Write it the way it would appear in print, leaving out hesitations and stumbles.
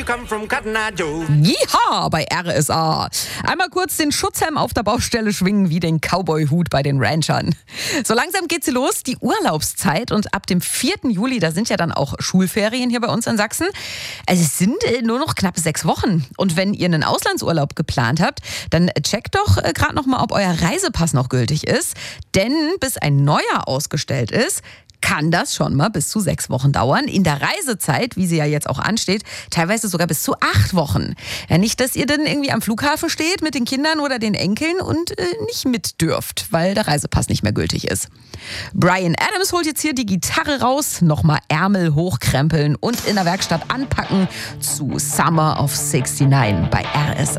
come from Cotton Eye Joe. Jiha bei RSA. Einmal kurz den Schutzhelm auf der Baustelle schwingen wie den Cowboy-Hut bei den Ranchern. So langsam geht sie los, die Urlaubszeit. Und ab dem 4. Juli, da sind ja dann auch Schulferien hier bei uns in Sachsen. Also es sind nur noch knapp 6 Wochen. Und wenn ihr einen Auslandsurlaub geplant habt, dann checkt doch gerade noch mal, ob euer Reisepass noch gültig ist. Denn bis ein neuer ausgestellt ist, kann das schon mal bis zu 6 Wochen dauern. In der Reisezeit, wie sie ja jetzt auch ansteht, teilweise sogar bis zu 8 Wochen. Ja, nicht, dass ihr dann irgendwie am Flughafen steht mit den Kindern oder den Enkeln und nicht mit dürft, weil der Reisepass nicht mehr gültig ist. Bryan Adams holt jetzt hier die Gitarre raus, nochmal Ärmel hochkrempeln und in der Werkstatt anpacken zu Summer of '69 bei RSA.